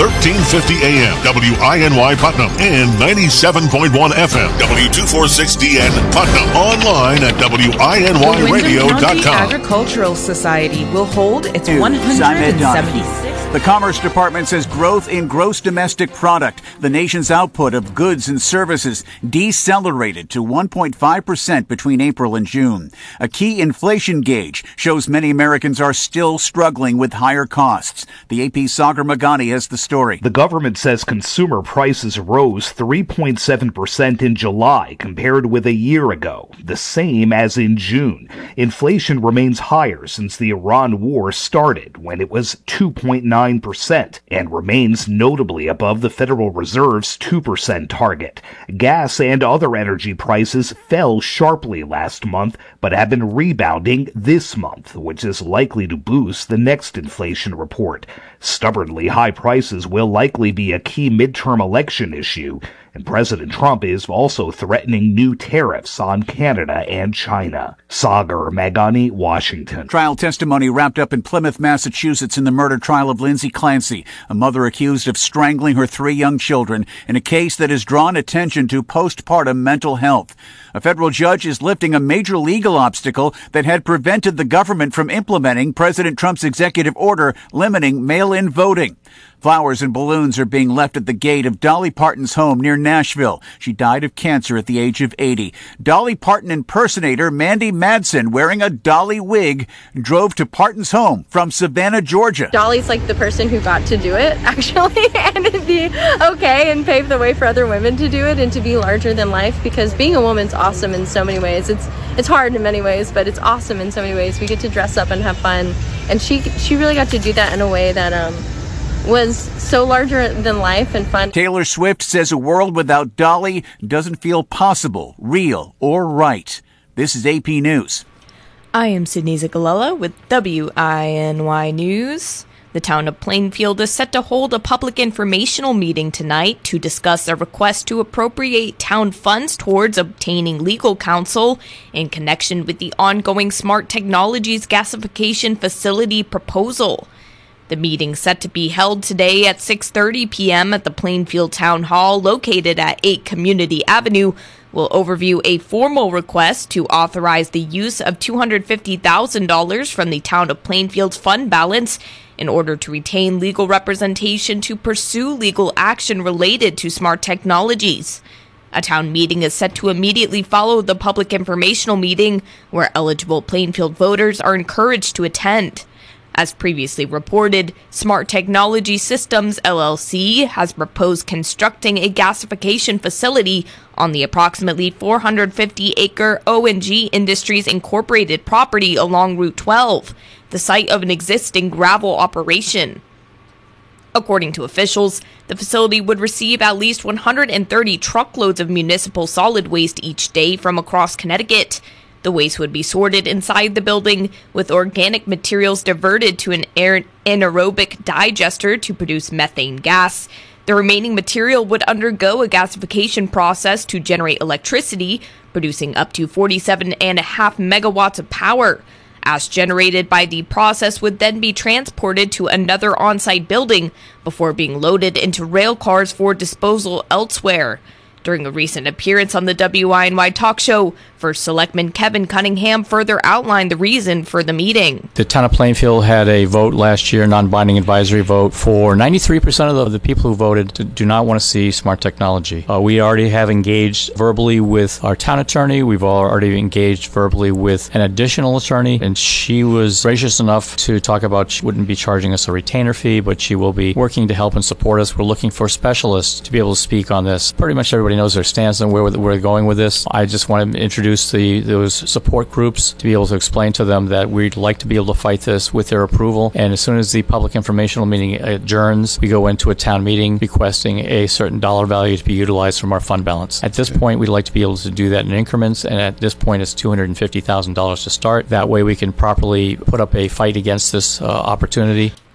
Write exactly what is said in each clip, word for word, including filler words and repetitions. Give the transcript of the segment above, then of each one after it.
thirteen fifty A M W I N Y Putnam and ninety-seven point one F M W two forty-six D N Putnam. Online at W I N Y radio dot com. The Windham County Agricultural Society will hold its one hundred seventy-sixth. The Commerce Department says growth in gross domestic product, the nation's output of goods and services, decelerated to one point five percent between April and June. A key inflation gauge shows many Americans are still struggling with higher costs. The A P's Sagar Magani has the story. The government says consumer prices rose three point seven percent in July compared with a year ago, the same as in June. Inflation remains higher since the Iran war started, when it was two point nine percent, and remains notably above the Federal Reserve's two percent target. Gas and other energy prices fell sharply last month, but have been rebounding this month, which is likely to boost the next inflation report. Stubbornly high prices will likely be a key midterm election issue, and President Trump is also threatening new tariffs on Canada and China. Sagar Magani, Washington. Trial testimony wrapped up in Plymouth, Massachusetts in the murder trial of Lindsay Clancy, a mother accused of strangling her three young children in a case that has drawn attention to postpartum mental health. A federal judge is lifting a major legal obstacle that had prevented the government from implementing President Trump's executive order limiting mail-in voting. Flowers and balloons are being left at the gate of Dolly Parton's home near Nashville. She died of cancer at the age of eighty. Dolly Parton impersonator Mandy Madsen, wearing a Dolly wig, drove to Parton's home from Savannah, Georgia. Dolly's like the person who got to do it, actually, and it'd be okay and pave the way for other women to do it and to be larger than life, because being a woman's awesome in so many ways. It's it's hard in many ways, but it's awesome in so many ways. We get to dress up and have fun, and she she really got to do that in a way that um was so larger than life and fun. Taylor Swift says a world without Dolly doesn't feel possible, real, or right. This is A P News. I am Sydney Zicalella with W I N Y News. The town of Plainfield is set to hold a public informational meeting tonight to discuss a request to appropriate town funds towards obtaining legal counsel in connection with the ongoing Smart Technologies gasification facility proposal. The meeting set to be held today at six thirty p.m. at the Plainfield Town Hall located at eight Community Avenue will overview a formal request to authorize the use of two hundred fifty thousand dollars from the Town of Plainfield's fund balance in order to retain legal representation to pursue legal action related to Smart Technologies. A town meeting is set to immediately follow the public informational meeting, where eligible Plainfield voters are encouraged to attend. As previously reported, Smart Technology Systems, L L C, has proposed constructing a gasification facility on the approximately four hundred fifty acre O and G Industries Incorporated property along Route twelve, the site of an existing gravel operation. According to officials, the facility would receive at least one hundred thirty truckloads of municipal solid waste each day from across Connecticut. The waste would be sorted inside the building, with organic materials diverted to an aer- anaerobic digester to produce methane gas. The remaining material would undergo a gasification process to generate electricity, producing up to forty-seven point five megawatts of power. Ash generated by the process would then be transported to another on-site building before being loaded into rail cars for disposal elsewhere. During a recent appearance on the W I N Y talk show, First Selectman Kevin Cunningham further outlined the reason for the meeting. The town of Plainfield had a vote last year, non-binding advisory vote, for ninety-three percent of the, the people who voted do not want to see smart technology. Uh, we already have engaged verbally with our town attorney. We've already engaged verbally with an additional attorney, and she was gracious enough to talk about she wouldn't be charging us a retainer fee, but she will be working to help and support us. We're looking for specialists to be able to speak on this. Pretty much everybody knows their stance and where we're going with this. I just want to introduce the those support groups to be able to explain to them that we'd like to be able to fight this with their approval. And as soon as the public informational meeting adjourns, we go into a town meeting requesting a certain dollar value to be utilized from our fund balance. At this point, we'd like to be able to do that in increments, and at this point, it's two hundred fifty thousand dollars to start. That way, we can properly put up a fight against this uh, opportunity.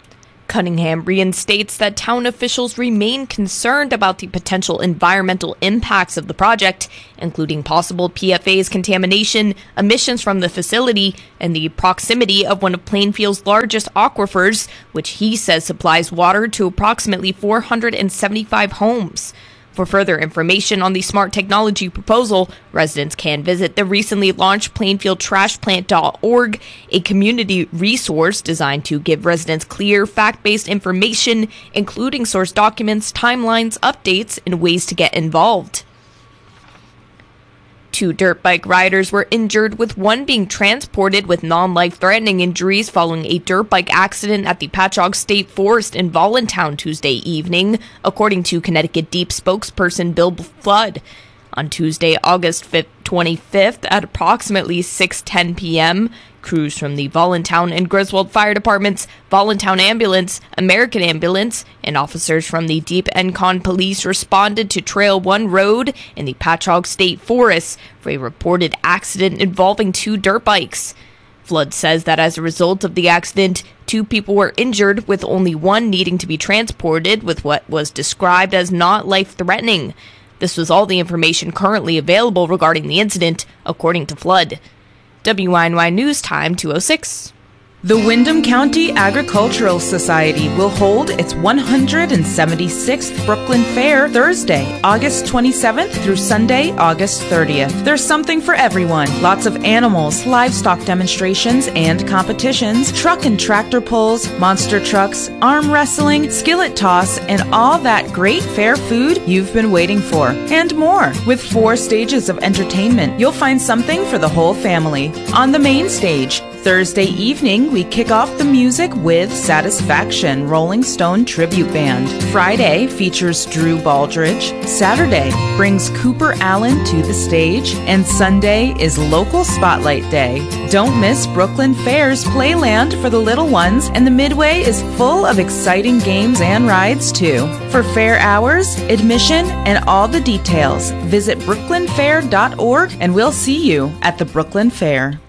Cunningham reinstates that town officials remain concerned about the potential environmental impacts of the project, including possible P F A S contamination, emissions from the facility, and the proximity of one of Plainfield's largest aquifers, which he says supplies water to approximately four hundred seventy-five homes. For further information on the smart technology proposal, residents can visit the recently launched Plainfield Trash Plant dot org, a community resource designed to give residents clear, fact-based information, including source documents, timelines, updates, and ways to get involved. Two dirt bike riders were injured, with one being transported with non-life-threatening injuries following a dirt bike accident at the Patchogue State Forest in Voluntown Tuesday evening, according to Connecticut Deep spokesperson Bill Flood. On Tuesday, August twenty-fifth, at approximately six ten p.m., crews from the Voluntown and Griswold Fire Departments, Voluntown Ambulance, American Ambulance, and officers from the Deep Encon Police responded to Trail one Road in the Patchogue State Forest for a reported accident involving two dirt bikes. Flood says that as a result of the accident, two people were injured, with only one needing to be transported with what was described as not life-threatening. This was all the information currently available regarding the incident, according to Flood. W I N Y News Time two oh six. The Windham County Agricultural Society will hold its one hundred seventy-sixth Brooklyn Fair Thursday, August twenty-seventh through Sunday, August thirtieth. There's something for everyone. Lots of animals, livestock demonstrations and competitions, truck and tractor pulls, monster trucks, arm wrestling, skillet toss, and all that great fair food you've been waiting for, and more. With four stages of entertainment, you'll find something for the whole family. On the main stage, Thursday evening, we kick off the music with Satisfaction, Rolling Stone Tribute Band. Friday features Drew Baldridge. Saturday brings Cooper Allen to the stage. And Sunday is Local Spotlight Day. Don't miss Brooklyn Fair's Playland for the little ones, and the Midway is full of exciting games and rides too. For fair hours, admission, and all the details, visit brooklyn fair dot org, and we'll see you at the Brooklyn Fair.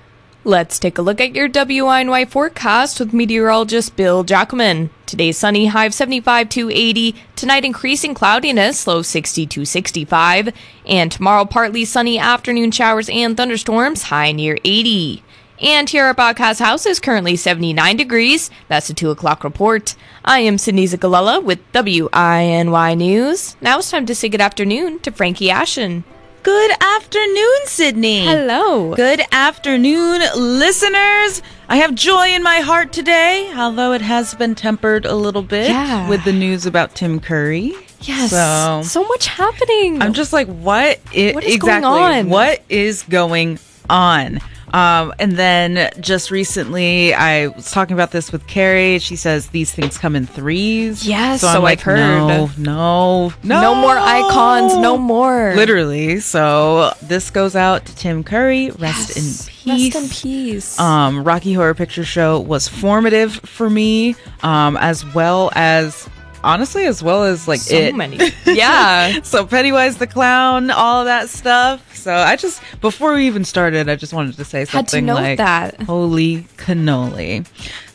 Let's take a look at your W I N Y forecast with meteorologist Bill Jackelman. Today's sunny, high of seventy-five to eighty. Tonight, increasing cloudiness, low sixty to sixty-five. And tomorrow, partly sunny afternoon showers and thunderstorms, high near eighty. And here at Broadcast House is currently seventy-nine degrees. That's the two o'clock report. I am Sydney Zagalella with W I N Y News. Now it's time to say good afternoon to Frankie Ashen. Good afternoon, Sydney. Hello. Good afternoon, listeners. I have joy in my heart today, although it has been tempered a little bit yeah. with the news about Tim Curry. Yes. So, so much happening. I'm just like, what? It, what is exactly, going on? What is going on? Um, and then just recently, I was talking about this with Carrie. She says these things come in threes. Yes, so, so I'm like, I've heard. No, no, no. No more icons, no more. Literally. So this goes out to Tim Curry. Rest yes. in peace. Rest in peace. Um, Rocky Horror Picture Show was formative for me, um, as well as... Honestly, as well as like so it. many. Yeah. So Pennywise the Clown, all of that stuff. So I just, before we even started, I just wanted to say something Had to note like, that. Holy cannoli.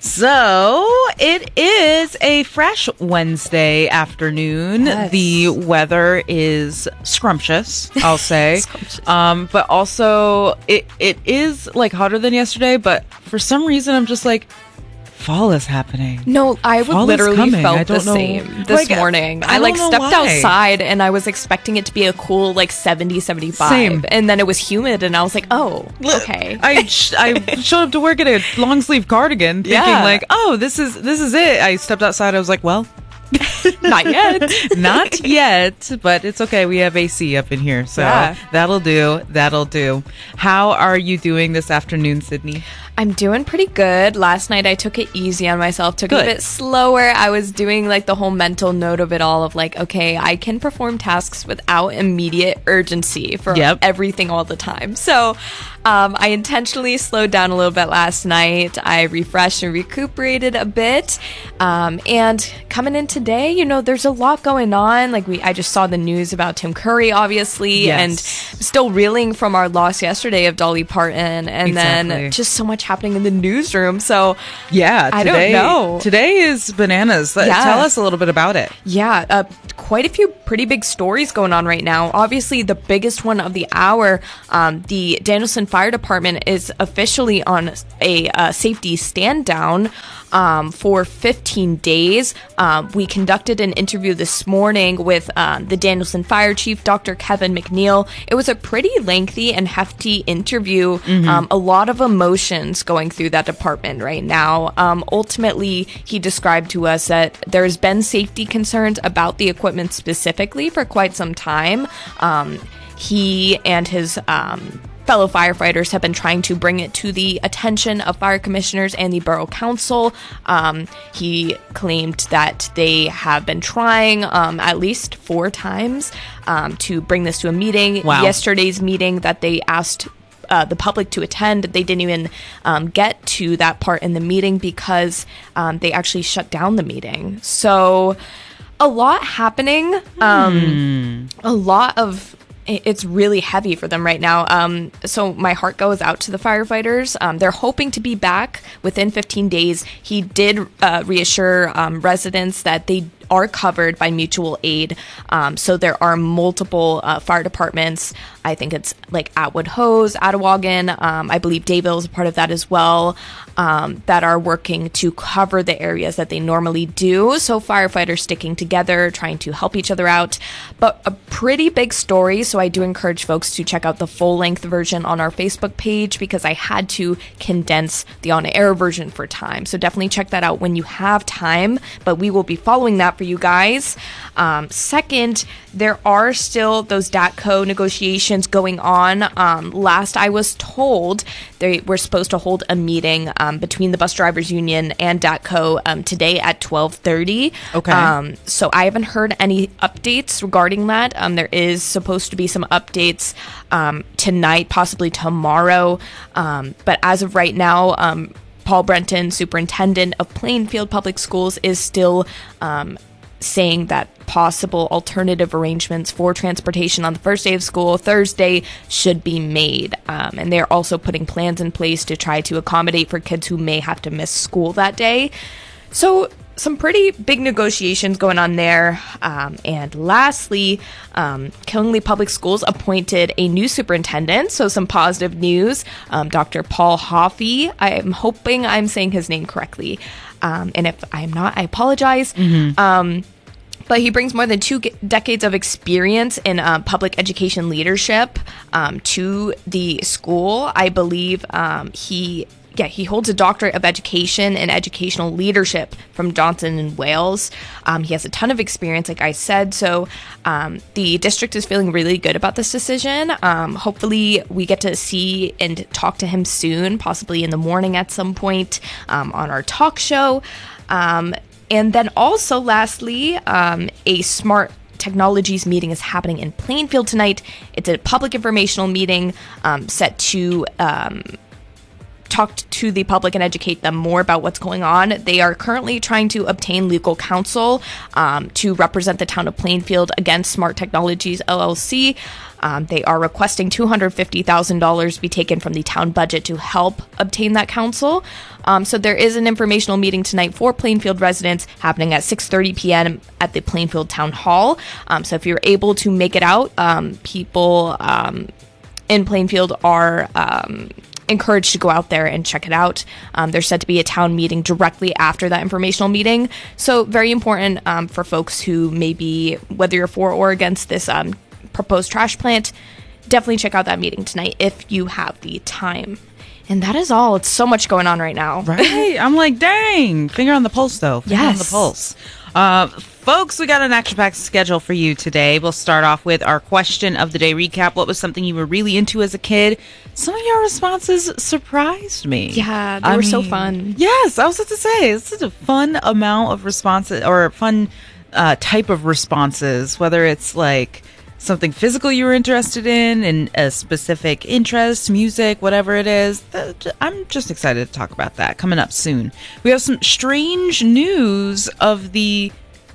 So it is a fresh Wednesday afternoon. Yes. The weather is scrumptious, I'll say. Scrumptious. Um, but also it it is like hotter than yesterday, but for some reason I'm just like, fall is happening. No, I would Fall is literally coming. I felt the don't know. same this Like, morning. I I, like don't know stepped why. outside and I was expecting it to be a cool like seventy, seventy-five. Same. And then it was humid and I was like, oh, okay. I sh- I showed up to work in a long sleeve cardigan, thinking Yeah. like, oh, this is this is it. I stepped outside. I was like, well, Not yet. not yet, but it's okay. We have A C up in here, so Yeah. that'll do. That'll do. How are you doing this afternoon, Sydney? I'm doing pretty good. Last night I took it easy on myself, took Good. it a bit slower. I was doing like the whole mental note of it all of like, okay, I can perform tasks without immediate urgency for Yep. everything all the time. So um, I intentionally slowed down a little bit last night. I refreshed and recuperated a bit. Um, and coming in today, today, you know, there's a lot going on. Like we, I just saw the news about Tim Curry, obviously, yes. and still reeling from our loss yesterday of Dolly Parton, and exactly. then just so much happening in the newsroom. So yeah, I today, don't know. Today is bananas. Let, Yeah. Tell us a little bit about it. Yeah, uh, quite a few pretty big stories going on right now. Obviously, the biggest one of the hour, um, the Danielson Fire Department is officially on a uh, safety stand down um, for fifteen days. Um, we conducted an interview this morning with um, the Danielson Fire Chief, Doctor Kevin McNeil. It was a pretty lengthy and hefty interview. Mm-hmm. Um, a lot of emotions going through that department right now. Um, ultimately, he described to us that there's been safety concerns about the equipment specifically for quite some time. Um, he and his um, fellow firefighters have been trying to bring it to the attention of fire commissioners and the borough council. Um, he claimed that they have been trying um, at least four times um, to bring this to a meeting. Wow. Yesterday's meeting that they asked Uh, the public to attend, they didn't even um, get to that part in the meeting because um, they actually shut down the meeting. So a lot happening, um, hmm. a lot of it's really heavy for them right now. Um, so my heart goes out to the firefighters. Um, they're hoping to be back within fifteen days. He did uh, reassure um, residents that they are covered by mutual aid. Um, so there are multiple uh, fire departments. I think it's like Atwood Hose, Attawagan. Um, I believe Dayville is a part of that as well, um, that are working to cover the areas that they normally do. So firefighters sticking together, trying to help each other out. But a pretty big story. So I do encourage folks to check out the full length version on our Facebook page because I had to condense the on air version for time. So definitely check that out when you have time. But we will be following that for you guys. Um, second, there are still those D A T C O negotiations going on. Um, last I was told, they were supposed to hold a meeting um, between the Bus Drivers Union and D A T C O um, today at twelve thirty. Okay. Um, so I haven't heard any updates regarding that. Um, there is supposed to be some updates um, tonight, possibly tomorrow. Um, but as of right now, um, Paul Brenton, superintendent of Plainfield Public Schools, is still um, saying that possible alternative arrangements for transportation on the first day of school, Thursday, should be made. Um, and they're also putting plans in place to try to accommodate for kids who may have to miss school that day. So some pretty big negotiations going on there. Um, and lastly, um, Killingly Public Schools appointed a new superintendent. So some positive news. Um, Doctor Paul Hoffey. I'm hoping I'm saying his name correctly. Um, and if I'm not, I apologize. Mm-hmm. Um, but he brings more than two ge- decades of experience in uh, public education leadership um, to the school. I believe um, he... Yeah, he holds a doctorate of education and educational leadership from Johnson and Wales. Um, he has a ton of experience, like I said. So um, the district is feeling really good about this decision. Um, hopefully we get to see and talk to him soon, possibly in the morning at some point um, on our talk show. Um, and then also, lastly, um, a smart technologies meeting is happening in Plainfield tonight. It's a public informational meeting um, set to... Um, talk to the public and educate them more about what's going on. They are currently trying to obtain legal counsel um, to represent the town of Plainfield against Smart Technologies L L C. Um, they are requesting two hundred fifty thousand dollars be taken from the town budget to help obtain that counsel. Um, so there is an informational meeting tonight for Plainfield residents happening at six thirty p.m. at the Plainfield Town Hall. Um, so if you're able to make it out, um, people um, in Plainfield are... Um, encouraged to go out there and check it out. Um, there's said to be a town meeting directly after that informational meeting. So very important um, for folks who may be, whether you're for or against this um, proposed trash plant, definitely check out that meeting tonight if you have the time. And that is all. It's so much going on right now. Right? I'm like, dang. Finger on the pulse, though. Finger yes. on the pulse. Uh, folks, we got an action-packed schedule for you today. We'll start off with our question of the day recap. What was something you were really into as a kid? Some of your responses surprised me. Yeah, they I were mean, so fun. Yes, I was about to say, it's such a fun amount of responses, or fun uh, type of responses, whether it's like something physical you were interested in, and a specific interest, music, whatever it is. I'm just excited to talk about that coming up soon. We have some strange news of the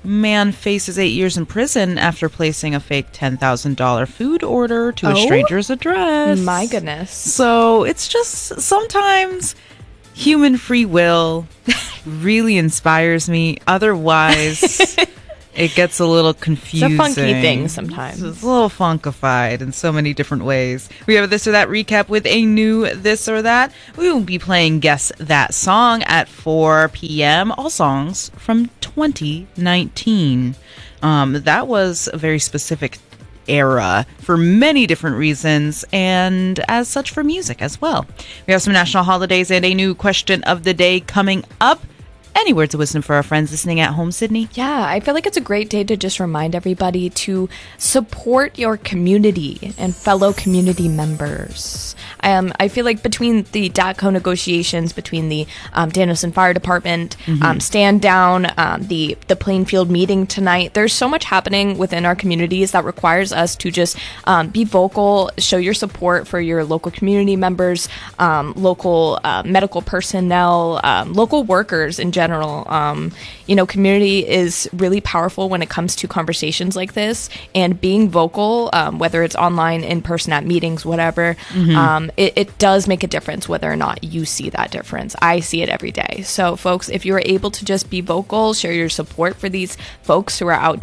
Man faces eight years in prison after placing a fake ten thousand dollars food order to a Oh? stranger's address. My goodness. So it's just sometimes human free will really inspires me. Otherwise, it gets a little confusing. It's a funky thing sometimes. It's a little funkified in so many different ways. We have a This or That recap with a new This or That. We will be playing Guess That Song at four p.m. All songs from twenty nineteen. Um, that was a very specific era for many different reasons, and as such for music as well. We have some national holidays and a new question of the day coming up. Any words of wisdom for our friends listening at home, Sydney? Yeah, I feel like it's a great day to just remind everybody to support your community and fellow community members. Um, I feel like between the D A C O negotiations, between the um, Danielson Fire Department, Mm-hmm. um, stand down, um, the the Plainfield meeting tonight, there's so much happening within our communities that requires us to just um, be vocal, show your support for your local community members, um, local uh, medical personnel, um, local workers in general. Um, you know, community is really powerful when it comes to conversations like this, and being vocal, um, whether it's online, in person, at meetings, whatever, um, it, it does make a difference whether or not you see that difference. I see it every day. So folks, if you're able to just be vocal, share your support for these folks who are out